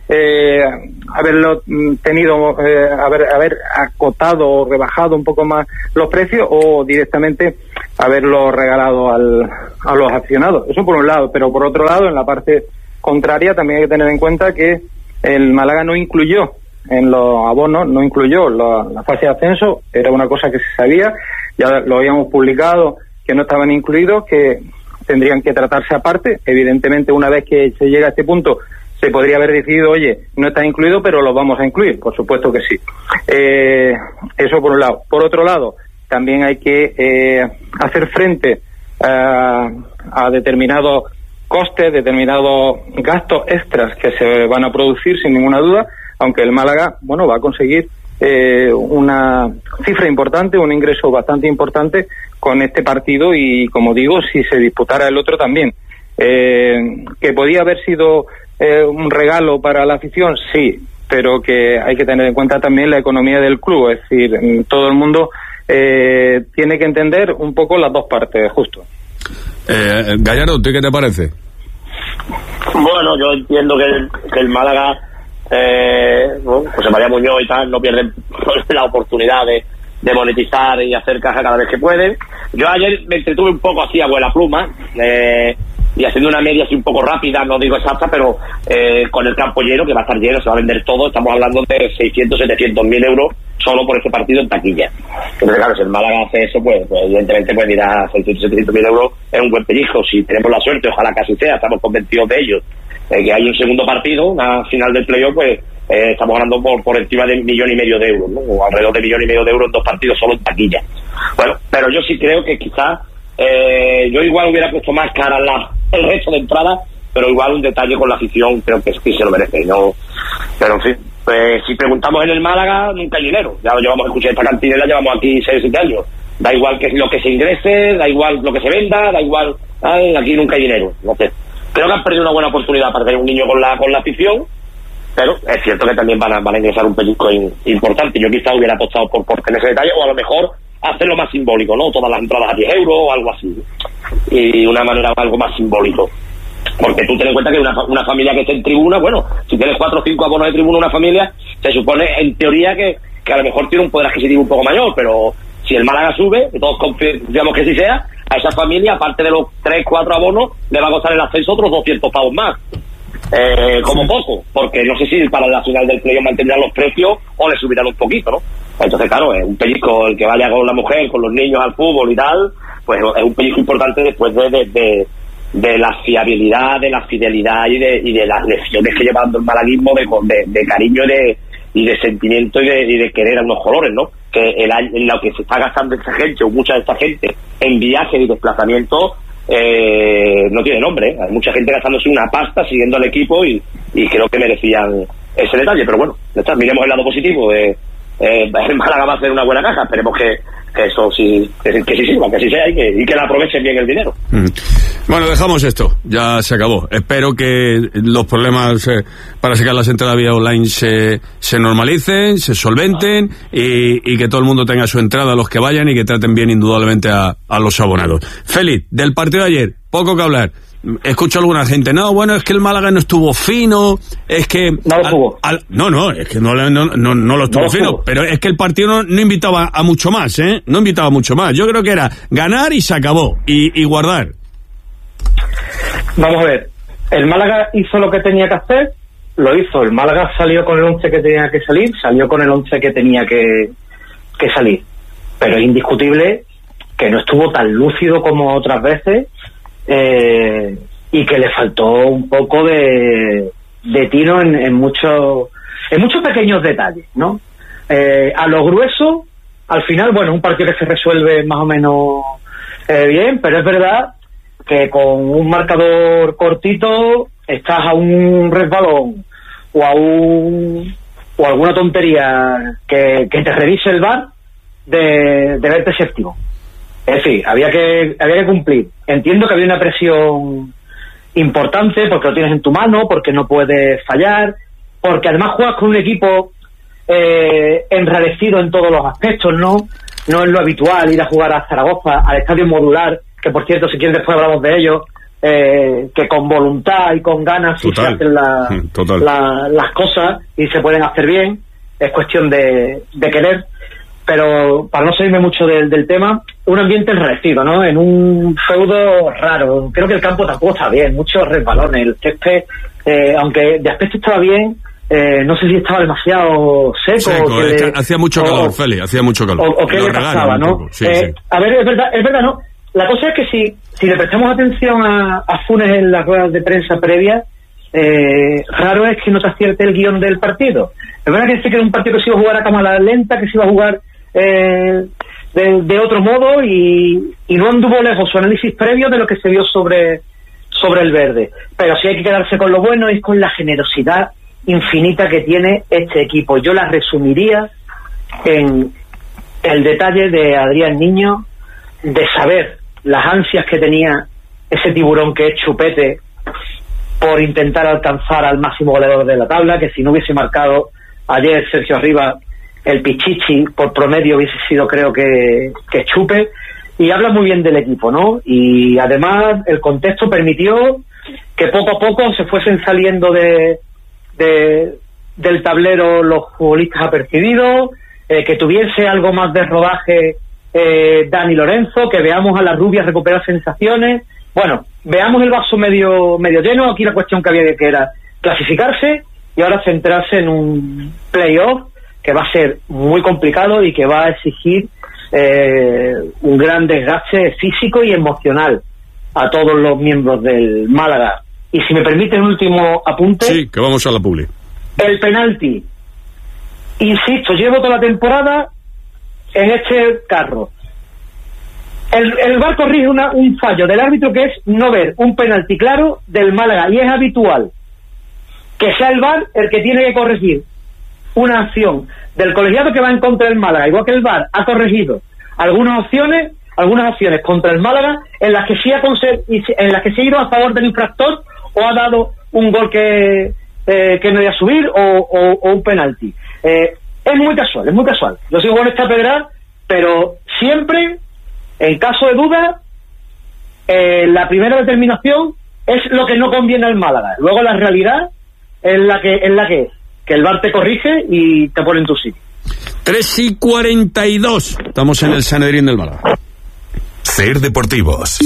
[SPEAKER 9] haberlo tenido, haber acotado o rebajado un poco más los precios, o directamente haberlo regalado a los aficionados. Eso por un lado, pero por otro lado, en la parte contraria también hay que tener en cuenta que el Málaga no incluyó en los abonos, no incluyó la fase de ascenso. Era una cosa que se sabía, ya lo habíamos publicado, que no estaban incluidos, que tendrían que tratarse aparte. Evidentemente, una vez que se llega a este punto, se podría haber decidido, oye, no está incluido, pero lo vamos a incluir. Por supuesto que sí. Eso por un lado. Por otro lado, también hay que hacer frente a determinados costes, determinados gastos extras que se van a producir sin ninguna duda, aunque el Málaga, bueno, va a conseguir una cifra importante, un ingreso bastante importante con este partido, y como digo, si se disputara el otro también. Que podía haber sido un regalo para la afición, sí, pero que hay que tener en cuenta también la economía del club. Es decir, todo el mundo tiene que entender un poco las dos partes, justo.
[SPEAKER 5] Gallardo, ¿tú qué te parece?
[SPEAKER 8] Bueno, yo entiendo que el Málaga, José María Muñoz y tal, no pierden la oportunidad de monetizar y hacer caja cada vez que pueden. Yo ayer me entretuve un poco así a vuela pluma, y haciendo una media así un poco rápida, no digo exacta, pero con el campo lleno, que va a estar lleno, se va a vender todo. Estamos hablando de 600-700.000 euros solo por este partido en taquilla. Entonces, claro, si el Málaga hace eso, pues evidentemente pues dirá 600-700.000 euros es un buen pellizco. Si tenemos la suerte, ojalá que así sea, estamos convencidos de ello, que hay un segundo partido, una final del playoff, pues estamos hablando por encima de 1,5 millones de euros, ¿no? O alrededor de 1,5 millones de euros en 2 partidos solo en taquilla. Bueno, pero yo sí creo que quizás yo igual hubiera puesto más cara el resto de entrada, pero igual un detalle con la afición creo que sí se lo merece, ¿no? Pero en fin, pues si preguntamos en el Málaga, nunca hay dinero. Ya lo llevamos a escuchar esta cantinela, llevamos aquí 6 o 7 años. Da igual que lo que se ingrese, da igual lo que se venda, da igual, aquí nunca hay dinero. No sé. Creo que han perdido una buena oportunidad para tener un niño con la afición, pero es cierto que también van a ingresar un pellizco importante. Yo quizá hubiera apostado por tener ese detalle, o a lo mejor hacerlo más simbólico, ¿no? Todas las entradas a 10 euros o algo así, y una manera algo más simbólico. Porque tú ten en cuenta que una familia que esté en tribuna, bueno, si tienes 4 o 5 abonos de tribuna una familia, se supone en teoría que a lo mejor tiene un poder adquisitivo un poco mayor, pero si el Málaga sube, que todos confiamos que sí sea, a esa familia, aparte de los 3-4 abonos, le va a costar el ascenso otros 200 pavos más. Como poco, porque no sé si para la final del playoff mantendrán los precios o le subirán un poquito, ¿no? Entonces, claro, es un pellizco el que vaya con la mujer, con los niños al fútbol y tal, pues es un pellizco importante después de la fiabilidad, de la fidelidad y de las lecciones que lleva dando el malaguismo de cariño y de sentimiento y de querer a unos colores, ¿no? Que en lo que se está gastando esta gente, o mucha de esta gente, en viajes y desplazamientos, no tiene nombre. Hay mucha gente gastándose una pasta siguiendo al equipo, y creo que merecían ese detalle. Pero bueno, miremos el lado positivo. El Málaga va a hacer una buena caja. Esperemos que eso sí, que sí sirva, que así sea, y que la aprovechen bien el dinero.
[SPEAKER 5] Bueno, dejamos esto, ya se acabó. Espero que los problemas para sacar las entradas vía online se normalicen, se solventen, y que todo el mundo tenga su entrada, los que vayan, y que traten bien indudablemente a los abonados. Félix, del partido de ayer, poco que hablar. Escucho a alguna gente, no, bueno, es que el Málaga no estuvo fino, es que...
[SPEAKER 6] No lo estuvo.
[SPEAKER 5] No, es que no lo estuvo fino, pero es que el partido no invitaba a mucho más, no invitaba a mucho más. Yo creo que era ganar y se acabó, y guardar.
[SPEAKER 6] Vamos a ver, el Málaga hizo lo que tenía que hacer, lo hizo. El Málaga salió con el 11 que tenía que salir, salió con el 11 que tenía que salir, pero es indiscutible que no estuvo tan lúcido como otras veces, y que le faltó un poco de tino en muchos pequeños detalles, ¿no? A lo grueso, al final, bueno, un partido que se resuelve más o menos bien, pero es verdad que con un marcador cortito estás a un resbalón o alguna tontería que te revise el VAR de verte séptimo. Es decir, había que cumplir. Entiendo que había una presión importante, porque lo tienes en tu mano, porque no puedes fallar, porque además juegas con un equipo enrarecido en todos los aspectos, ¿no? No es lo habitual ir a jugar a Zaragoza, al estadio modular, que por cierto, si quieres después hablamos de ello, que con voluntad y con ganas sí se hacen las cosas y se pueden hacer bien, es cuestión de querer. Pero para no salirme mucho del tema, un ambiente enrarecido, ¿no? En un feudo raro. Creo que el campo tampoco está bien, muchos resbalones. El césped, aunque de aspecto estaba bien, no sé si estaba demasiado seco.
[SPEAKER 5] Hacía mucho calor, Feli, hacía mucho calor.
[SPEAKER 6] O qué le pasaba, ¿no? Sí. A ver, es verdad, ¿no? La cosa es que si le prestamos atención a Funes en las ruedas de prensa previas, raro es que no te acierte el guión del partido. Es verdad que dice que era un partido que se iba a jugar a cámara lenta, que se iba a jugar de otro modo, y no anduvo lejos su análisis previo de lo que se vio sobre el verde. Pero sí hay que quedarse con lo bueno y con la generosidad infinita que tiene este equipo. Yo la resumiría en el detalle de Adrián Niño, de saber las ansias que tenía ese tiburón que es Chupete por intentar alcanzar al máximo goleador de la tabla, que si no hubiese marcado ayer Sergio Arribas, el Pichichi por promedio hubiese sido, creo que Chupe. Y habla muy bien del equipo, ¿no? Y además el contexto permitió que poco a poco se fuesen saliendo del tablero los futbolistas apercibidos, que tuviese algo más de rodaje Dani Lorenzo, que veamos a las rubias recuperar sensaciones. Bueno, veamos el vaso medio lleno. Aquí la cuestión que había que era clasificarse y ahora centrarse en un playoff que va a ser muy complicado y que va a exigir un gran desgaste físico y emocional a todos los miembros del Málaga. Y si me permite un último apunte.
[SPEAKER 5] Sí, que vamos a la publi.
[SPEAKER 6] El penalti. Insisto, llevo toda la temporada en este carro. El VAR corrige un fallo del árbitro, que es no ver un penalti claro del Málaga, y es habitual que sea el VAR el que tiene que corregir una acción del colegiado que va en contra del Málaga, igual que el VAR ha corregido algunas acciones contra el Málaga en las que sí ha ido a favor del infractor o ha dado un gol que no iba a subir o un penalti. Es muy casual. Yo sigo con esta pedra, pero siempre, en caso de duda, la primera determinación es lo que no conviene al Málaga. Luego la realidad es la que es. Que el VAR te corrige y te pone en tu sitio.
[SPEAKER 5] 3:42. Estamos en el Sanedrín del Málaga.
[SPEAKER 10] Ser Deportivos.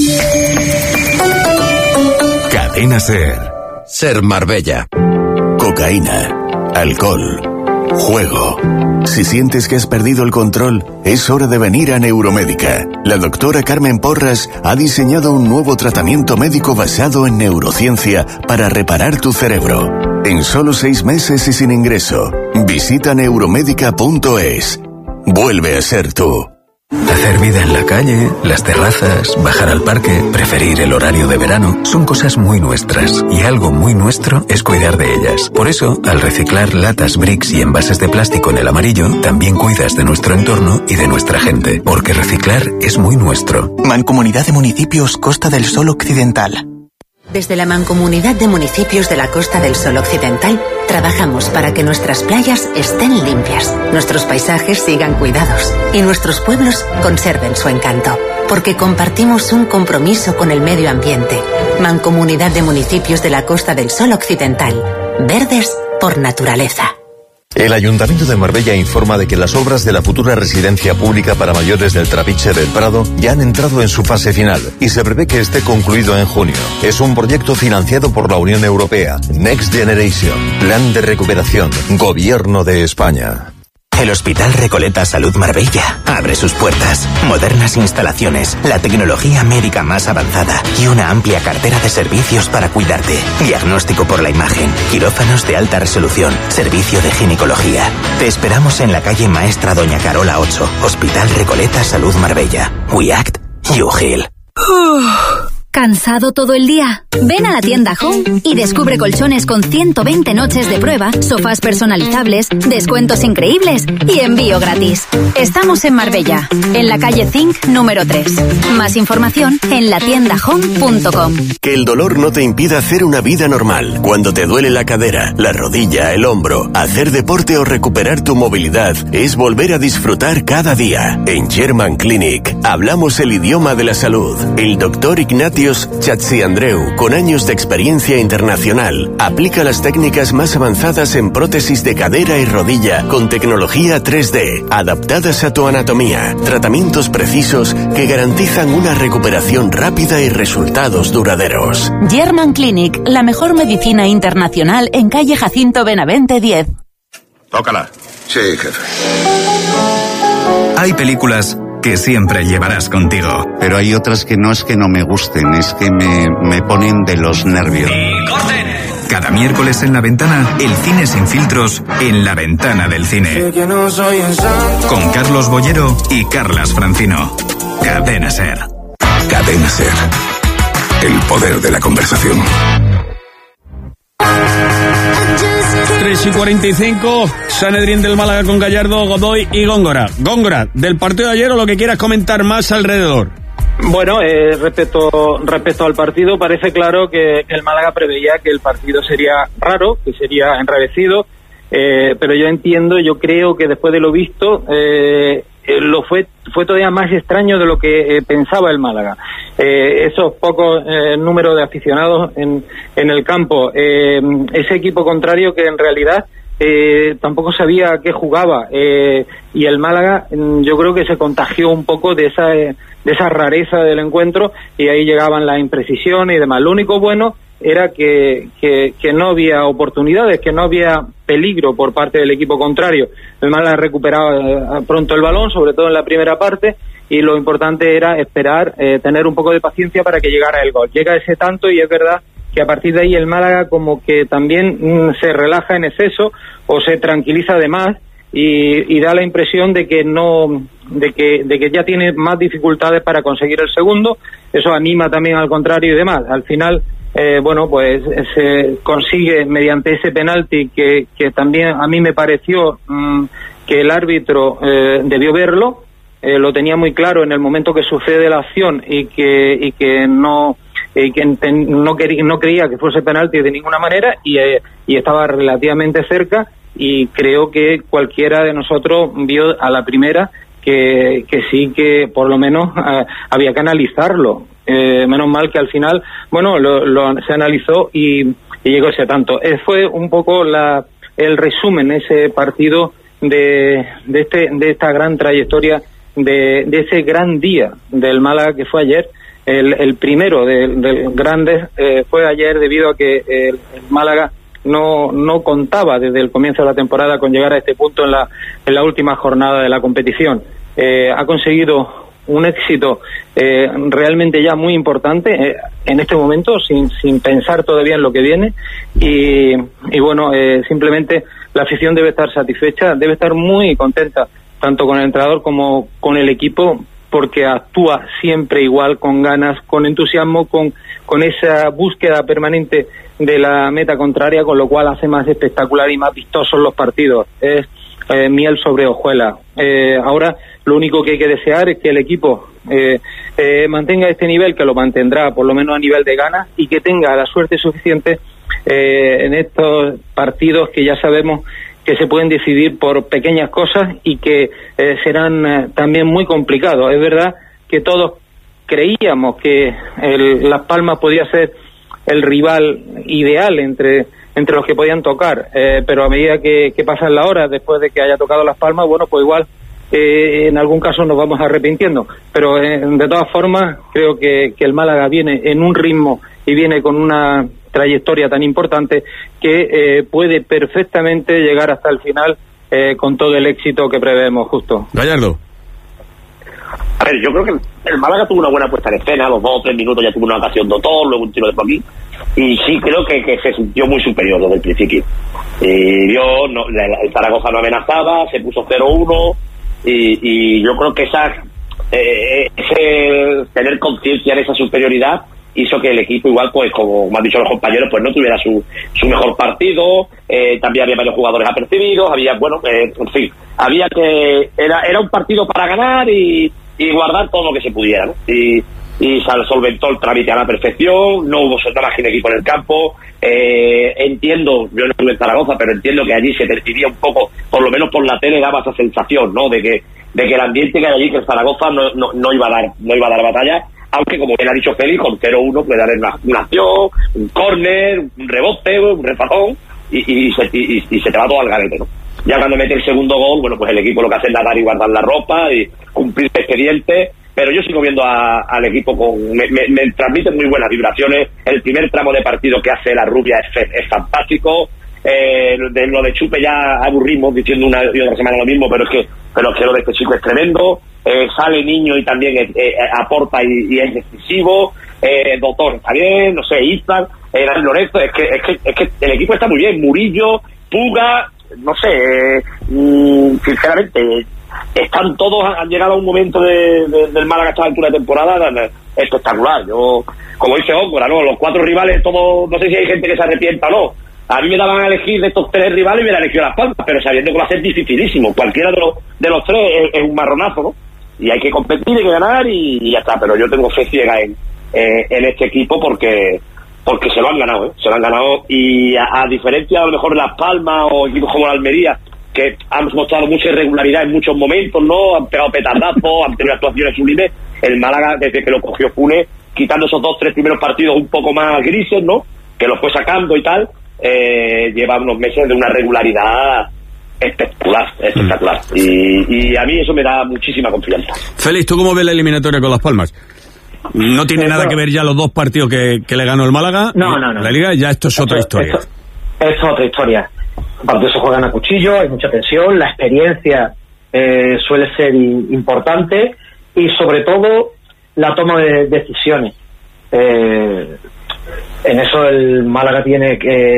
[SPEAKER 10] Cadena Ser.
[SPEAKER 17] Ser Marbella. Cocaína. Alcohol. Juego. Si sientes que has perdido el control, es hora de venir a Neuromédica. La doctora Carmen Porras ha diseñado un nuevo tratamiento médico basado en neurociencia para reparar tu cerebro. En solo 6 meses y sin ingreso. Visita neuromédica.es. Vuelve a ser tú.
[SPEAKER 11] Hacer vida en la calle, las terrazas, bajar al parque, preferir el horario de verano, son cosas muy nuestras, y algo muy nuestro es cuidar de ellas. Por eso, al reciclar latas, bricks y envases de plástico en el amarillo, también cuidas de nuestro entorno y de nuestra gente, porque reciclar es muy nuestro.
[SPEAKER 12] Mancomunidad de Municipios Costa del Sol Occidental.
[SPEAKER 21] Desde la Mancomunidad de Municipios de la Costa del Sol Occidental, trabajamos para que nuestras playas estén limpias, nuestros paisajes sigan cuidados y nuestros pueblos conserven su encanto. Porque compartimos un compromiso con el medio ambiente. Mancomunidad de Municipios de la Costa del Sol Occidental. Verdes por naturaleza.
[SPEAKER 13] El Ayuntamiento de Marbella informa de que las obras de la futura residencia pública para mayores del Trapiche del Prado ya han entrado en su fase final y se prevé que esté concluido en junio. Es un proyecto financiado por la Unión Europea. Next Generation. Plan de recuperación. Gobierno de España.
[SPEAKER 12] El Hospital Recoleta Salud Marbella abre sus puertas. Modernas instalaciones, la tecnología médica más avanzada y una amplia cartera de servicios para cuidarte. Diagnóstico por la imagen, quirófanos de alta resolución, servicio de ginecología. Te esperamos en la calle Maestra Doña Carola 8, Hospital Recoleta Salud Marbella. We act, you heal.
[SPEAKER 14] ¿Cansado todo el día? Ven a la tienda Home y descubre colchones con 120 noches de prueba, sofás personalizables, descuentos increíbles y envío gratis. Estamos en Marbella, en la calle Zinc número 3. Más información en latiendahome.com.
[SPEAKER 17] Que el dolor no te impida hacer una vida normal. Cuando te duele la cadera, la rodilla, el hombro, hacer deporte o recuperar tu movilidad es volver a disfrutar cada día. En German Clinic hablamos el idioma de la salud. El doctor Ignatios Chatziandreu, con años de experiencia internacional, aplica las técnicas más avanzadas en prótesis de cadera y rodilla con tecnología 3D, adaptadas a tu anatomía. Tratamientos precisos que garantizan una recuperación rápida y resultados duraderos.
[SPEAKER 21] German Clinic, la mejor medicina internacional en calle Jacinto Benavente 10.
[SPEAKER 10] Tócala.
[SPEAKER 1] Sí, jefe.
[SPEAKER 10] Hay películas que siempre llevarás contigo.
[SPEAKER 15] Pero hay otras que no es que no me gusten, es que me ponen de los nervios.
[SPEAKER 10] ¡Y corten! Cada miércoles en La Ventana, el cine sin filtros en La Ventana del Cine. Con Carlos Bollero y Carlas Francino. Cadena SER.
[SPEAKER 16] Cadena SER. El poder de la conversación.
[SPEAKER 5] 3:45, Sanedrín del Málaga con Gallardo, Godoy y Góngora. Góngora, del partido de ayer o lo que quieras comentar más alrededor.
[SPEAKER 9] Bueno, respecto al partido, parece claro que el Málaga preveía que el partido sería raro, que sería enrarecido, pero yo creo que después de lo visto, fue todavía más extraño de lo que pensaba el Málaga. Esos pocos números de aficionados en el campo, ese equipo contrario que en realidad tampoco sabía a qué jugaba, y el Málaga yo creo que se contagió un poco de esa rareza del encuentro, y ahí llegaban las imprecisiones y demás. Lo único bueno era que no había oportunidades, que no había peligro por parte del equipo contrario. El Málaga recuperaba pronto el balón, sobre todo en la primera parte, y lo importante era esperar, tener un poco de paciencia para que llegara el gol. Llega ese tanto y es verdad que a partir de ahí el Málaga como que también se relaja en exceso o se tranquiliza de más y da la impresión de que de que ya tiene más dificultades para conseguir el segundo. Eso anima también al contrario y demás. Al final pues se consigue mediante ese penalti que también a mí me pareció que el árbitro debió verlo, lo tenía muy claro en el momento que sucede la acción y que no creía que fuese penalti de ninguna manera y estaba relativamente cerca, y creo que cualquiera de nosotros vio a la primera que sí, que por lo menos había que analizarlo. Menos mal que al final, se analizó y llegó ese tanto. Fue un poco el resumen, ese partido de esta gran trayectoria, de ese gran día del Málaga que fue ayer. El primero del grande fue ayer, debido a que el Málaga no contaba desde el comienzo de la temporada con llegar a este punto en la última jornada de la competición. Ha conseguido un éxito realmente ya muy importante en este momento, sin pensar todavía en lo que viene, y simplemente la afición debe estar satisfecha, debe estar muy contenta tanto con el entrenador como con el equipo, porque actúa siempre igual, con ganas, con entusiasmo, con esa búsqueda permanente de la meta contraria, con lo cual hace más espectacular y más vistosos los partidos. Es miel sobre hojuelas. Ahora lo único que hay que desear es que el equipo mantenga este nivel, que lo mantendrá por lo menos a nivel de ganas, y que tenga la suerte suficiente en estos partidos que ya sabemos que se pueden decidir por pequeñas cosas y que serán también muy complicados. Es verdad que todos creíamos que Las Palmas podía ser el rival ideal entre los que podían tocar, pero a medida que pasan las horas después de que haya tocado Las Palmas, pues igual en algún caso nos vamos arrepintiendo, pero de todas formas creo que el Málaga viene en un ritmo y viene con una trayectoria tan importante que puede perfectamente llegar hasta el final con todo el éxito que prevemos. Justo.
[SPEAKER 5] Gallardo.
[SPEAKER 8] A ver, yo creo que el Málaga tuvo una buena puesta en escena, a los 2 o 3 minutos ya tuvo una ocasión de autor, luego un tiro de Joaquín, y sí creo que se sintió muy superior desde el principio. El Zaragoza no amenazaba, se puso 0-1, y yo creo que ese tener conciencia de esa superioridad hizo que el equipo igual, pues como me han dicho los compañeros, pues no tuviera su mejor partido. También había varios jugadores apercibidos, había, en fin, había que era un partido para ganar y guardar todo lo que se pudiera, ¿no? Y se solventó el trámite a la perfección, no hubo nada más que un equipo en el campo. Entiendo, yo no estuve en Zaragoza, pero entiendo que allí se percibía un poco, por lo menos por la tele daba esa sensación, ¿no? De que el ambiente que hay allí, que el Zaragoza no iba a dar batalla, aunque como bien ha dicho Félix, con 0-1 puede dar una acción, un córner, un rebote, un refajón y se te va todo al garete, ¿no? Ya cuando mete el segundo gol, bueno, pues el equipo lo que hace es nadar y guardar la ropa y cumplir el expediente. Pero yo sigo viendo al equipo me transmiten muy buenas vibraciones. El primer tramo de partido que hace la rubia es fantástico. De lo de Chupe ya aburrimos diciendo una y otra semana lo mismo, pero es que lo de este chico es tremendo. Sale Niño y también aporta y es decisivo. Doctor está bien, no sé, Izan, Dani Lorenzo, es que el equipo está muy bien. Murillo, Puga, no sé, sinceramente están todos, han llegado a un momento del Málaga a esta altura de temporada espectacular. Yo, como dice Ócora, ¿no? Los 4 rivales, todos, no sé si hay gente que se arrepienta o no. A mí me daban a elegir de estos 3 rivales y me la elegido Las Palmas, pero sabiendo que va a ser dificilísimo. Cualquiera de los 3 es un marronazo, ¿no? Y hay que competir, hay que ganar y ya está. Pero yo tengo fe ciega en este equipo porque se lo han ganado, ¿eh? Se lo han ganado. Y a diferencia a lo mejor de Las Palmas o equipos como la Almería, que han mostrado mucha irregularidad en muchos momentos, ¿no? Han pegado petardazos, han tenido actuaciones sublimes. El Málaga, desde que lo cogió Funes, quitando esos 2-3 primeros partidos un poco más grises, ¿no? Que los fue sacando y tal, lleva unos meses de una regularidad espectacular. Y a mí eso me da muchísima confianza.
[SPEAKER 5] Félix, ¿tú cómo ves la eliminatoria con Las Palmas? ¿No tiene nada que ver ya los 2 partidos que le ganó el Málaga?
[SPEAKER 18] No.
[SPEAKER 5] La Liga, ya esto es otra historia.
[SPEAKER 18] Esto es otra historia. Los partidos se juegan a cuchillo, hay mucha tensión, la experiencia suele ser importante y sobre todo la toma de decisiones. En eso el Málaga tiene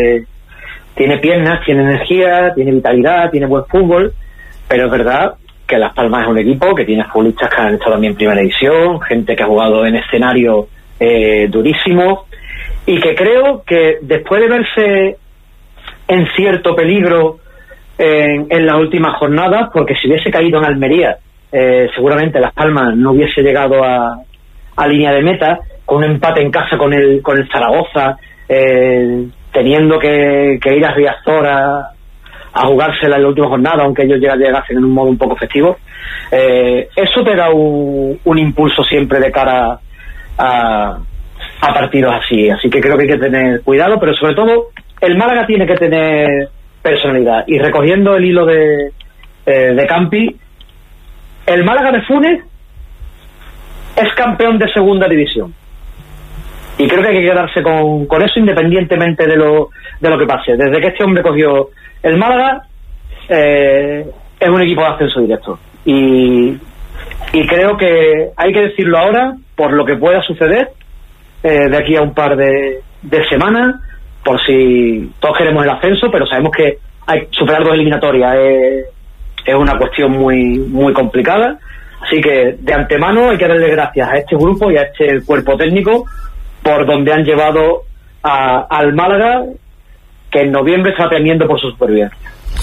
[SPEAKER 18] piernas, tiene energía, tiene vitalidad, tiene buen fútbol, pero es verdad que Las Palmas es un equipo que tiene futbolistas que han estado también en primera división, gente que ha jugado en escenario durísimo y que creo que después de verse en cierto peligro en las últimas jornadas, porque si hubiese caído en Almería, seguramente Las Palmas no hubiese llegado a línea de meta, con un empate en casa con el Zaragoza, teniendo que ir a Riazor a jugársela en la última jornada, aunque ellos llegasen en un modo un poco festivo. Eso te da un impulso siempre de cara a partidos así que creo que hay que tener cuidado, pero sobre todo el Málaga tiene que tener personalidad. Y recogiendo el hilo de Campi, el Málaga de Funes es campeón de segunda división y creo que hay que quedarse con eso independientemente de lo que pase. Desde que este hombre cogió el Málaga, es un equipo de ascenso directo y creo que hay que decirlo ahora por lo que pueda suceder de aquí a un par de semanas, por si todos queremos el ascenso, pero sabemos que superar 2 eliminatorias es una cuestión muy muy complicada, así que de antemano hay que darle gracias a este grupo y a este cuerpo técnico por donde han llevado al Málaga, que en noviembre está temiendo por su supervivencia.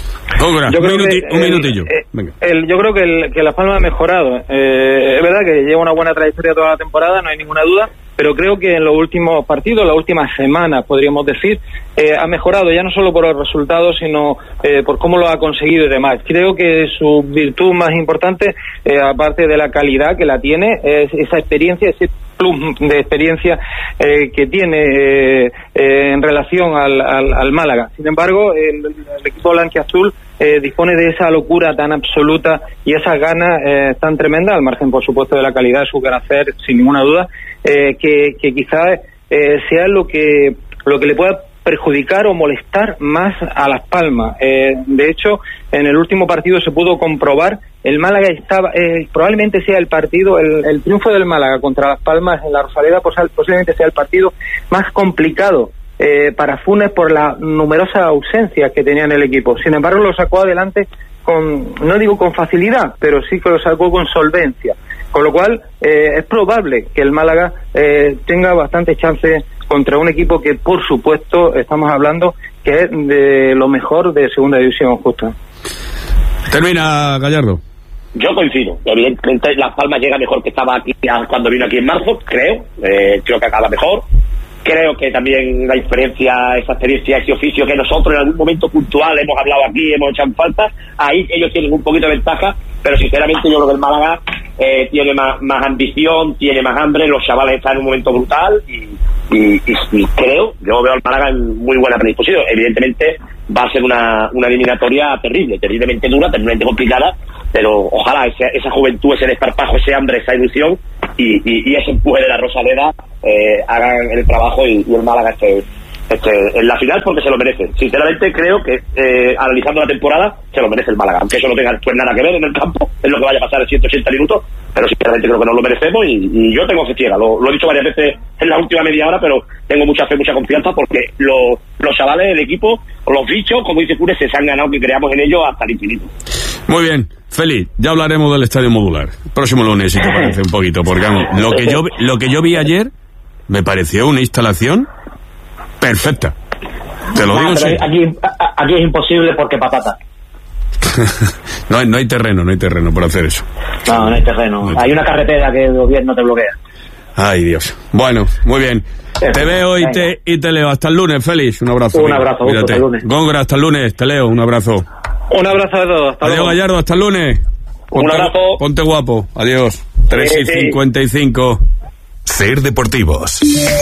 [SPEAKER 5] Un minutillo.
[SPEAKER 7] Yo creo que Las Palmas ha mejorado. Es verdad que lleva una buena trayectoria toda la temporada, no hay ninguna duda, pero creo que en los últimos partidos, las últimas semanas, podríamos decir, ha mejorado ya no solo por los resultados, sino por cómo lo ha conseguido y demás. Creo que su virtud más importante, aparte de la calidad que la tiene, es esa experiencia, ese plus de experiencia que tiene en relación al Málaga. Sin embargo, el equipo blanquiazul dispone de esa locura tan absoluta y esas ganas tan tremendas, al margen por supuesto de la calidad de su carácter, sin ninguna duda, que quizás sea lo que le pueda perjudicar o molestar más a Las Palmas. De hecho, en el último partido se pudo comprobar, el Málaga estaba, probablemente sea el partido, el triunfo del Málaga contra Las Palmas en la Rosaleda posiblemente sea el partido más complicado para Funes por las numerosas ausencias que tenía en el equipo. Sin embargo, lo sacó adelante no digo con facilidad, pero sí que lo sacó con solvencia.
[SPEAKER 9] Con lo cual, es probable que el Málaga tenga bastante chance contra un equipo que, por supuesto, estamos hablando que es de lo mejor de segunda división, justo.
[SPEAKER 5] Termina, Gallardo.
[SPEAKER 8] Yo coincido. Evidentemente, Las Palmas llega mejor que estaba aquí cuando vino aquí en marzo, creo. Creo que acaba mejor. Creo que también la experiencia, esa experiencia, ese oficio que nosotros en algún momento puntual hemos hablado aquí, hemos hecho en falta, ahí ellos tienen un poquito de ventaja, pero sinceramente yo creo que el Málaga tiene más ambición, tiene más hambre, los chavales están en un momento brutal y creo, yo veo al Málaga en muy buena predisposición. Evidentemente va a ser una eliminatoria terriblemente dura, terriblemente complicada, pero ojalá esa juventud, ese desparpajo, ese hambre, esa ilusión y ese empuje de la Rosaleda hagan el trabajo y el Málaga esté en la final, porque se lo merece. Sinceramente creo que analizando la temporada se lo merece el Málaga, aunque eso no tenga pues nada que ver en el campo, es lo que vaya a pasar en 180 minutos, pero sinceramente creo que nos lo merecemos y yo tengo fe ciega, lo he dicho varias veces en la última media hora, pero tengo mucha fe, mucha confianza, porque los chavales del equipo, los bichos, como dice Cure, se han ganado que creamos en ellos hasta el infinito.
[SPEAKER 5] Muy bien, Félix, ya hablaremos del estadio modular próximo lunes, si te parece un poquito, porque vamos, lo que yo vi ayer me pareció una instalación perfecta. Te lo digo, sí.
[SPEAKER 18] Aquí es imposible porque patata.
[SPEAKER 5] no hay terreno por hacer eso.
[SPEAKER 18] No hay terreno. Hay una carretera que el gobierno te bloquea.
[SPEAKER 5] Ay, Dios. Bueno, muy bien. Te veo y te leo. Hasta el lunes, Félix. Un abrazo.
[SPEAKER 18] Un abrazo. Hasta el lunes.
[SPEAKER 5] Góngora, hasta el lunes. Te leo. Un abrazo.
[SPEAKER 9] Un abrazo a todos. Hasta
[SPEAKER 5] Adiós,
[SPEAKER 9] luego.
[SPEAKER 5] Gallardo. Hasta el lunes.
[SPEAKER 8] Un abrazo.
[SPEAKER 5] Ponte guapo. Adiós. 3:55.
[SPEAKER 10] Ser Deportivos.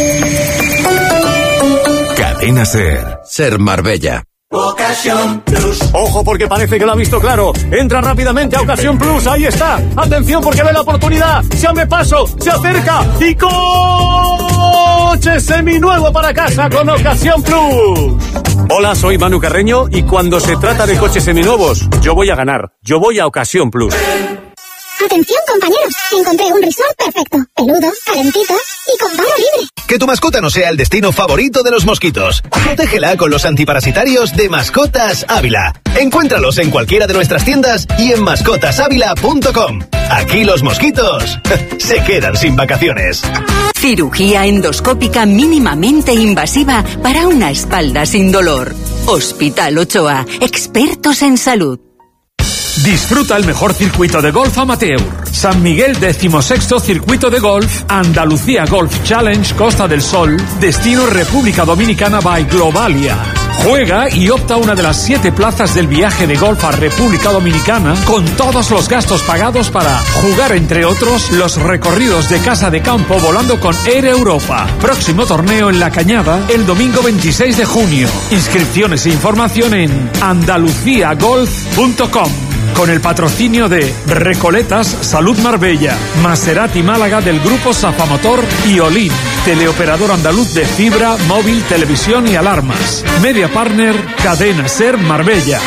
[SPEAKER 10] Cadena Ser. Ser Marbella.
[SPEAKER 19] Ocasión Plus. Ojo, porque parece que lo ha visto claro. Entra rápidamente a Ocasión Plus. Ahí está. Atención, porque ve la oportunidad. Se abre paso, se acerca y coche seminuevo para casa con Ocasión Plus. Hola, soy Manu Carreño y cuando se trata de coches seminuevos, yo voy a ganar. Yo voy a Ocasión Plus.
[SPEAKER 20] Atención, compañeros, encontré un resort perfecto, peludo, calentito y con barra libre.
[SPEAKER 22] Que tu mascota no sea el destino favorito de los mosquitos. Protégela con los antiparasitarios de Mascotas Ávila. Encuéntralos en cualquiera de nuestras tiendas y en mascotasávila.com. Aquí los mosquitos se quedan sin vacaciones.
[SPEAKER 23] Cirugía endoscópica mínimamente invasiva para una espalda sin dolor. Hospital Ochoa, expertos en salud.
[SPEAKER 3] Disfruta el mejor circuito de golf amateur. San Miguel 16º Circuito de Golf, Andalucía Golf Challenge Costa del Sol, destino República Dominicana by Globalia. Juega y opta a una de las 7 plazas del viaje de golf a República Dominicana con todos los gastos pagados para jugar, entre otros, los recorridos de casa de campo volando con Air Europa. Próximo torneo en La Cañada el domingo 26 de junio. Inscripciones e información en andaluciagolf.com. Con el patrocinio de Recoletas Salud Marbella, Maserati Málaga del Grupo Safamotor y Olin, teleoperador andaluz de fibra, móvil, televisión y alarmas. Media Partner, Cadena Ser Marbella.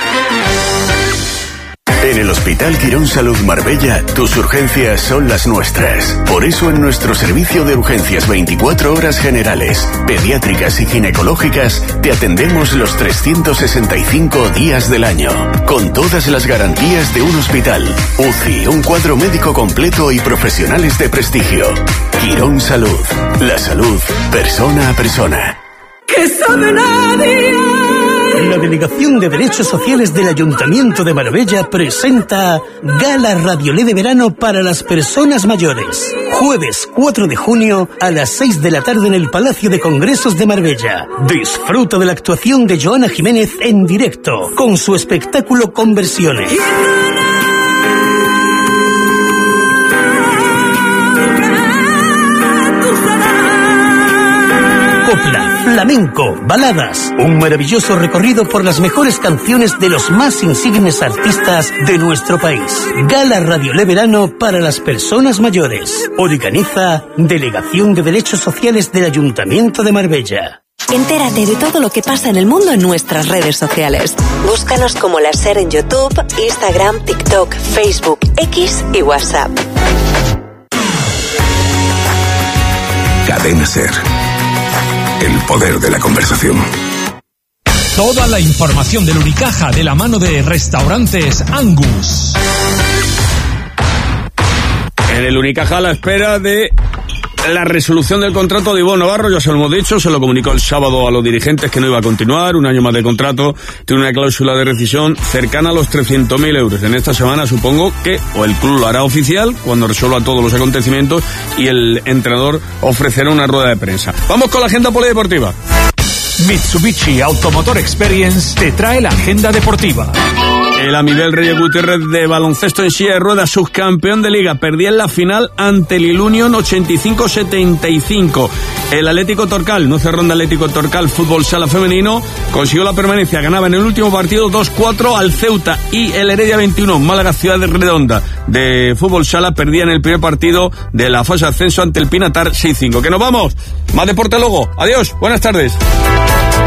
[SPEAKER 17] En el Hospital Quirón Salud Marbella, tus urgencias son las nuestras. Por eso en nuestro servicio de urgencias 24 horas generales, pediátricas y ginecológicas, te atendemos los 365 días del año, con todas las garantías de un hospital, UCI, un cuadro médico completo y profesionales de prestigio. Quirón Salud, la salud persona a persona.
[SPEAKER 19] ¡Que sabe nadie! La Delegación de Derechos Sociales del Ayuntamiento de Marbella presenta Gala Radiolé de Verano para las Personas Mayores. Jueves 4 de junio a las 6 de la tarde en el Palacio de Congresos de Marbella. Disfruta de la actuación de Joana Jiménez en directo, con su espectáculo Conversiones. Copla, flamenco, baladas, un maravilloso recorrido por las mejores canciones de los más insignes artistas de nuestro país. Gala Radiolé Verano para las Personas Mayores. Organiza Delegación de Derechos Sociales del Ayuntamiento de Marbella.
[SPEAKER 21] Entérate de todo lo que pasa en el mundo en nuestras redes sociales. Búscanos como La Ser en YouTube, Instagram, TikTok, Facebook, X y WhatsApp.
[SPEAKER 16] Cadena Ser. El poder de la conversación.
[SPEAKER 3] Toda la información del Unicaja de la mano de Restaurantes Angus.
[SPEAKER 5] En el Unicaja a la espera de la resolución del contrato de Ivonne Navarro, ya se lo hemos dicho, se lo comunicó el sábado a los dirigentes que no iba a continuar, un año más de contrato, tiene una cláusula de rescisión cercana a los 300.000 euros. En esta semana supongo que o el club lo hará oficial cuando resuelva todos los acontecimientos y el entrenador ofrecerá una rueda de prensa. Vamos con la agenda polideportiva.
[SPEAKER 3] Mitsubishi Automotor Experience te trae la agenda deportiva.
[SPEAKER 5] El Amibel Reyes Gutiérrez de baloncesto en silla de ruedas, subcampeón de liga, perdía en la final ante el Ilunion 85-75. El Atlético Torcal, 9 ronda Atlético Torcal fútbol sala femenino, consiguió la permanencia, ganaba en el último partido 2-4 al Ceuta, y el Heredia 21, Málaga Ciudad de Redonda de fútbol sala, perdía en el primer partido de la fase de ascenso ante el Pinatar 6-5. ¡Que nos vamos! Más deporte luego. Adiós, buenas tardes.